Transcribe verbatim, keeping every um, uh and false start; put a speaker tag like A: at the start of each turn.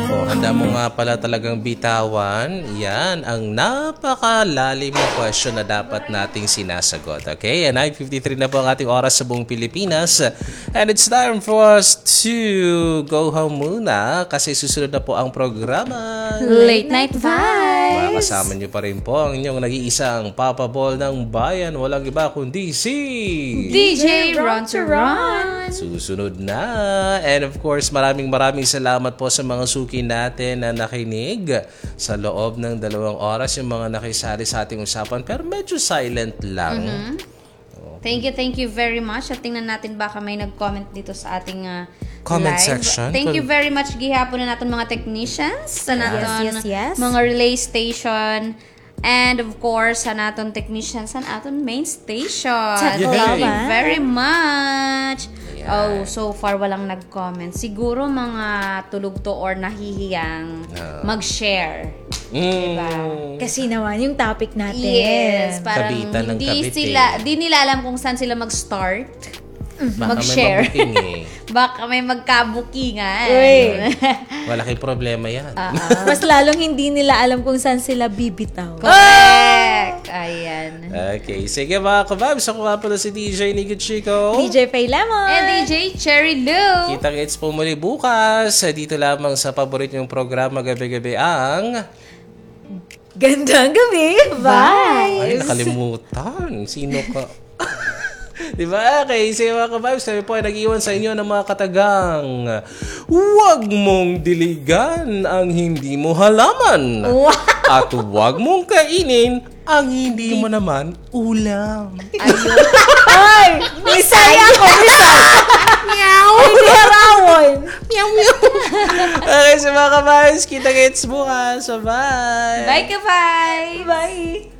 A: Oh, handa mo nga pala talagang bitawan. Yan, ang napakalalim na question na dapat nating sinasagot. Okay? And nine fifty-three na po ang ating oras sa buong Pilipinas. And it's time for us to go home muna kasi susunod na po ang programa.
B: Late Night Vibes!
A: Makasama niyo pa rin po ang inyong nag-iisang Papa Ball ng bayan. Walang iba kundi si
B: D J Ron to Ron!
A: Susunod na. And of course, maraming maraming salamat po sa mga suki natin na nakinig sa loob ng dalawang oras, yung mga nakisali sa ating usapan pero medyo silent lang.
B: Mm-hmm. Thank you, thank you very much. At tingnan natin baka may nag-comment dito sa ating uh,
A: comment
B: live
A: section.
B: Thank you very much gihapon na natin mga technicians sa naton
C: yes, yes, yes.
B: mga relay station. And of course, sa naton technicians sa naton main station.
C: Thank
B: Thank you
C: you.
B: very much.
A: Yeah.
B: Oh, so far walang nag-comment. Siguro mga tulog to or nahihiyang
A: Uh.
B: mag-share.
A: Mm.
C: Kasi naman yung topic natin.
B: Yes, parang
A: Kabitan ng
B: hindi
A: kabit
B: sila,
A: eh.
B: di nila alam kung saan sila mag-start.
A: Baka
B: Mag-share.
A: may mabuking eh.
B: Baka may magkabukingan.
C: Uy.
A: Malaking problema yan.
C: Mas lalong hindi nila alam kung saan sila bibitaw.
B: Correct. Ayan.
A: Okay, sige mga kababs. Ako nga pala si D J Nico Chico.
C: D J Faye Lemon.
B: And D J Cherry Lou.
A: Kita-kits po muli bukas. Dito lamang sa paborito yung programa gabi-gabi ang...
C: Gandang gabi. Bye.
A: Ay, nakalimutan. Sino ka? Diba? Okay, sige mga kababs. Kami po ay nag-iwan sa inyo ng mga katagang huwag mong diligan ang hindi mo halaman.
C: Wow.
A: At huwag mong kainin ang hindi mo naman ulam.
C: Ay, misay ako, misay. Meow. Hindi harawon.
A: Meow, meow. Okay, so mga kababs, kita-kits bukas. Bye!
B: Bye, ka-bye.
C: Bye.